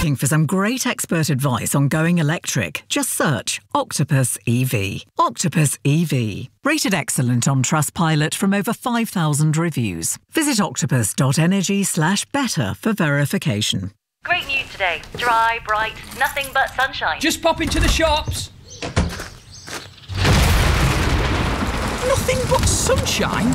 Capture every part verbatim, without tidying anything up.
Looking for some great expert advice on going electric? Just search Octopus E V. Octopus E V. Rated excellent on Trustpilot from over five thousand reviews. Visit octopus.energy slash better for verification. Great news today. Dry, bright, nothing but sunshine. Just pop into the shops. Nothing but sunshine?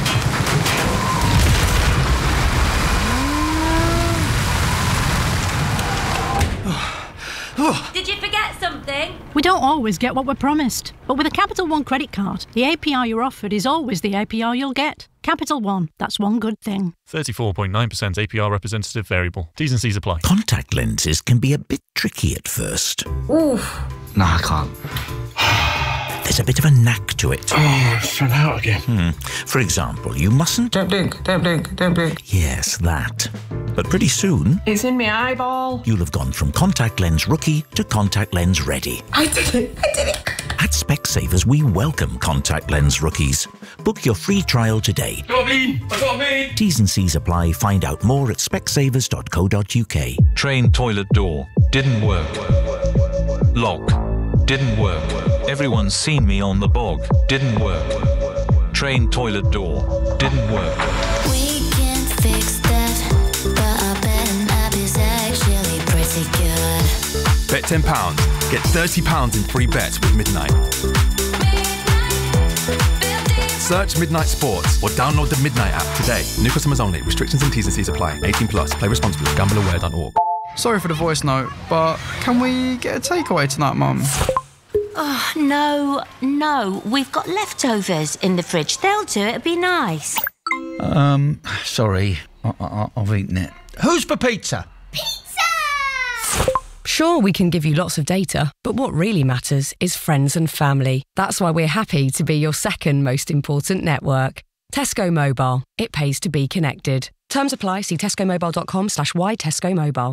Did you forget something? We don't always get what we're promised. But with a Capital One credit card, the A P R you're offered is always the A P R you'll get. Capital One, that's one good thing. thirty-four point nine percent A P R representative variable. T's and C's apply. Contact lenses can be a bit tricky at first. Oof. No, I can't. There's a bit of a knack to it. Oh, I fell out again. Hmm. For example, you mustn't... Don't blink, don't blink, don't blink. Yes, that. But pretty soon... It's in my eyeball. You'll have gone from contact lens rookie to contact lens ready. I did it, I did it. At Specsavers, we welcome contact lens rookies. Book your free trial today. Got me! I got me! T's and C's apply. Find out more at specsavers dot co dot uk. Train toilet door. Didn't work. Lock. Didn't work. Everyone's seen me on the bog. Didn't work. Train toilet door. Didn't work. We can fix that, but I bet an app is actually pretty good. Bet ten pounds. Get thirty pounds in free bets with Midnight. Search Midnight Sports or download the Midnight app today. New customers only. Restrictions and T's and C's apply. eighteen plus. Play responsibly. gamble aware dot org. Sorry for the voice note, but can we get a takeaway tonight, Mum? Oh, no, no. We've got leftovers in the fridge. They'll do it. It'd be nice. Um, sorry. I- I- I've eaten it. Who's for pizza? Sure, we can give you lots of data, but what really matters is friends and family. That's why we're happy to be your second most important network. Tesco Mobile. It pays to be connected. Terms apply. See tescomobile.com slash why Tesco Mobile.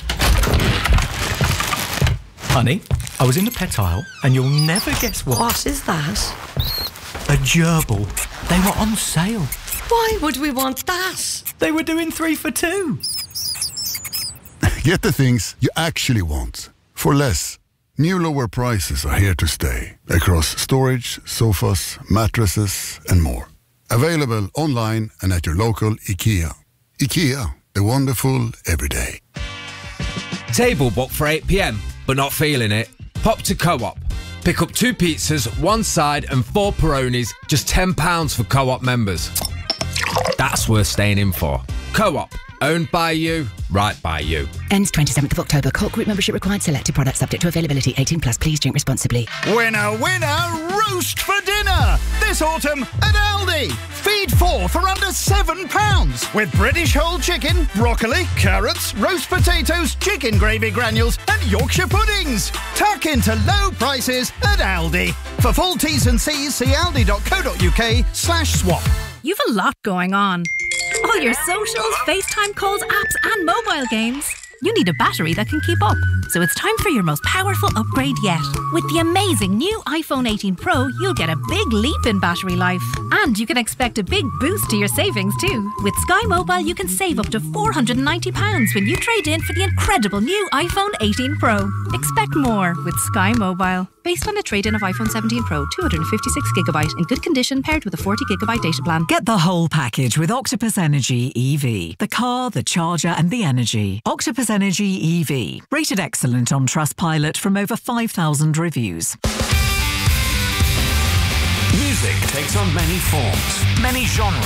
Honey, I was in the pet aisle and you'll never guess what. What is that? A gerbil. They were on sale. Why would we want that? They were doing three for two. Get the things you actually want for less. New lower prices are here to stay across storage, sofas, mattresses and more. Available online and at your local IKEA. IKEA, the wonderful everyday. Table booked for eight p m, but not feeling it? Pop to Co-op. Pick up two pizzas, one side and four Peronis, just ten pounds for Co-op members. That's worth staying in for. Co-op. Owned by you, right by you. Ends twenty-seventh of October. Co-op group membership required. Selected products subject to availability. eighteen plus. Please drink responsibly. Winner, winner, roast for dinner. This autumn at Aldi. Feed four for under seven pounds. With British whole chicken, broccoli, carrots, roast potatoes, chicken gravy granules and Yorkshire puddings. Tuck into low prices at Aldi. For full T's and C's, see aldi.co.uk slash swap. You've a lot going on. All your socials, FaceTime calls, apps and mobile games. You need a battery that can keep up. So it's time for your most powerful upgrade yet. With the amazing new iPhone eighteen Pro, you'll get a big leap in battery life. And you can expect a big boost to your savings too. With Sky Mobile, you can save up to four hundred ninety pounds when you trade in for the incredible new iPhone eighteen Pro. Expect more with Sky Mobile. Based on a trade-in of iPhone seventeen Pro, two hundred fifty-six gigabyte in good condition paired with a forty gigabyte data plan. Get the whole package with Octopus Energy E V. The car, the charger and the energy. Octopus Energy E V. Rated excellent on Trustpilot from over five thousand reviews. Music takes on many forms, many genres.